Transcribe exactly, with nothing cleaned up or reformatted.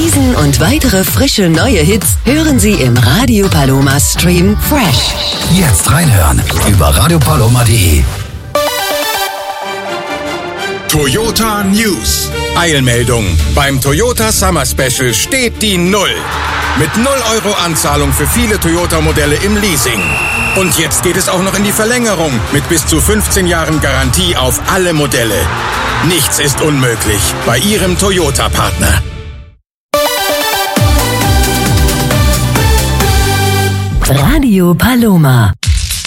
Diesen und weitere frische neue Hits hören Sie im Radio Paloma Stream Fresh. Jetzt reinhören über radio paloma punkt de. Toyota News. Eilmeldung. Beim Toyota Summer Special steht die Null. Mit null Euro Anzahlung für viele Toyota-Modelle im Leasing. Und jetzt geht es auch noch in die Verlängerung mit bis zu fünfzehn Jahren Garantie auf alle Modelle. Nichts ist unmöglich bei Ihrem Toyota-Partner. Radio Paloma.